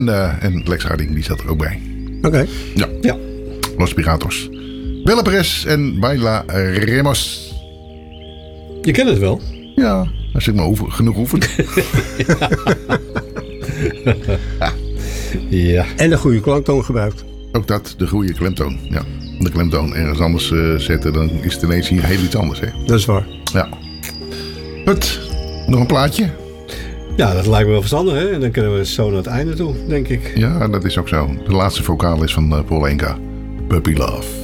En Lex Harding die zat er ook bij. Oké. Ja. Los Piratos. Bella Perez en Baila Ramos. Je kent het wel. Ja, als ik maar genoeg oefen. Ja. En de goede klanktoon gebruikt. Ook dat, de goede klemtoon. Ja. De klemtoon ergens anders zetten, dan is het ineens hier heel iets anders. Hè? Dat is waar. Ja. Goed, nog een plaatje? Ja, dat lijkt me wel verstandig, hè? En dan kunnen we zo naar het einde toe, denk ik. Ja, dat is ook zo. De laatste vocaal is van Paul Enka. Puppy Love.